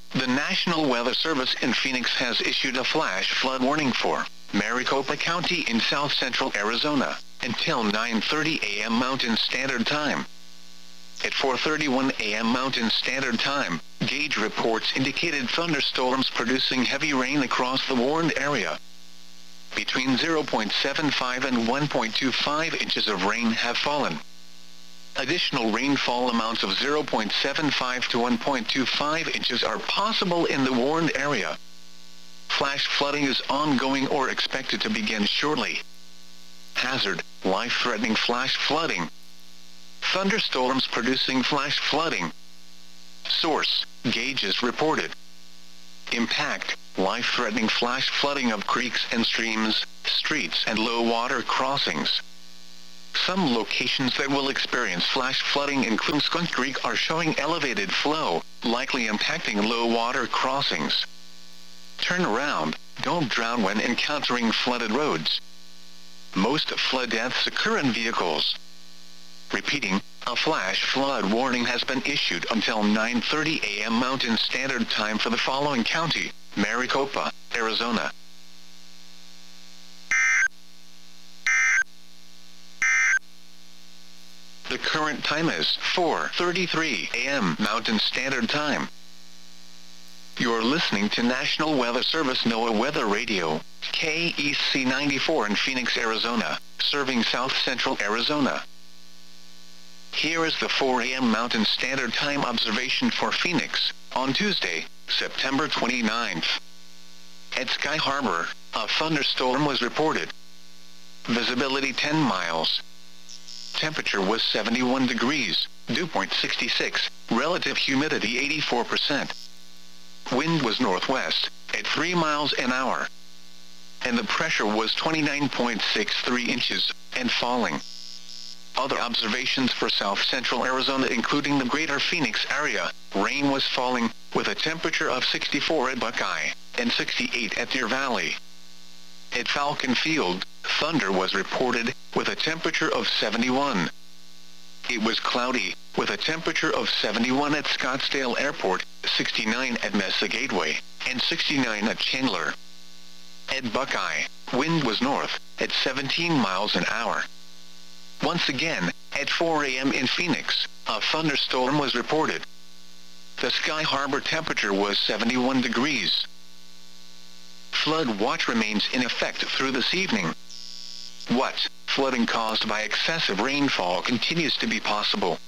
The National Weather Service in Phoenix has issued a flash flood warning for Maricopa County in south-central Arizona until 9:30 a.m. Mountain Standard Time. At 4:31 a.m. Mountain Standard Time, gauge reports indicated thunderstorms producing heavy rain across the warned area. Between 0.75 and 1.25 inches of rain have fallen. Additional rainfall amounts of 0.75 to 1.25 inches are possible in the warned area. Flash flooding is ongoing or expected to begin shortly. Hazard: life-threatening flash flooding. Thunderstorms producing flash flooding. Source: gauges reported. Impact: life-threatening flash flooding of creeks and streams, streets and low-water crossings. Some locations that will experience flash flooding including Skunk Creek are showing elevated flow, likely impacting low-water crossings. Turn around, don't drown when encountering flooded roads. Most flood deaths occur in vehicles. Repeating, a flash flood warning has been issued until 9:30 a.m. Mountain Standard Time for the following county: Maricopa, Arizona. The current time is 4:33 a.m. Mountain Standard Time. You're listening to National Weather Service NOAA Weather Radio, KEC 94 in Phoenix, Arizona, serving south-central Arizona. Here is the 4 a.m. Mountain Standard Time observation for Phoenix, on Tuesday, September 29th. At Sky Harbor, a thunderstorm was reported. Visibility 10 miles. Temperature was 71 degrees, dew point 66, relative humidity 84%. Wind was northwest, at 3 miles an hour. And the pressure was 29.63 inches, and falling. Other observations for south-central Arizona including the greater Phoenix area: rain was falling, with a temperature of 64 at Buckeye, and 68 at Deer Valley. At Falcon Field, thunder was reported, with a temperature of 71. It was cloudy, with a temperature of 71 at Scottsdale Airport, 69 at Mesa Gateway, and 69 at Chandler. At Buckeye, wind was north, at 17 miles an hour. Once again, at 4 a.m. in Phoenix, a thunderstorm was reported. The Sky Harbor temperature was 71 degrees. Flood watch remains in effect through this evening. What? Flooding caused by excessive rainfall continues to be possible.